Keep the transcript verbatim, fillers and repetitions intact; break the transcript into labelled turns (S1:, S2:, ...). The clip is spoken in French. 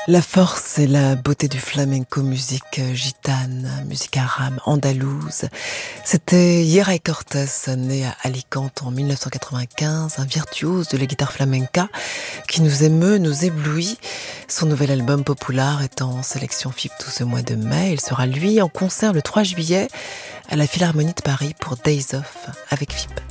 S1: La force et la beauté du flamenco, musique gitane, musique arabe, andalouse. C'était Yeray Cortés, né à Alicante en mille neuf cent quatre-vingt-quinze, un virtuose de la guitare flamenca qui nous émeut, nous éblouit. Son nouvel album Popular est en sélection F I P tout ce mois de mai. Il sera, lui, en concert le trois juillet à la Philharmonie de Paris pour Days Off avec F I P.